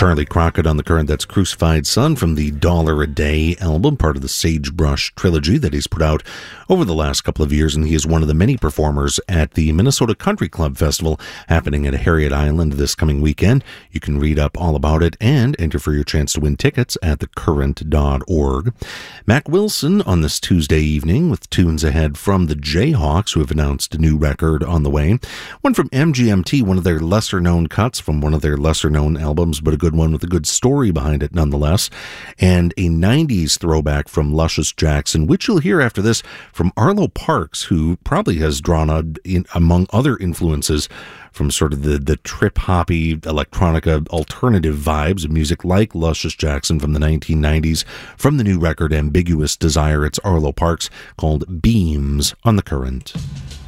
Charlie Crockett on the Current. That's Crucified Son from the Dollar a Day album, part of the Sagebrush trilogy that he's put out over the last couple of years, and he is one of the many performers at the Minnesota Country Club Festival happening at Harriet Island this coming weekend. You can read up all about it and enter for your chance to win tickets at thecurrent.org. Mac Wilson on this Tuesday evening with tunes ahead from the Jayhawks, who have announced a new record on the way. One from MGMT, one of their lesser-known cuts from one of their lesser-known albums, but a good one with a good story behind it nonetheless. And a 90s throwback from Luscious Jackson, which you'll hear after this from Arlo Parks, who probably has drawn, among other influences, from sort of the trip-hoppy, electronica, alternative vibes of music like Luscious Jackson from the 1990s. From the new record, Ambiguous Desire, it's Arlo Parks, called Beams on the Current.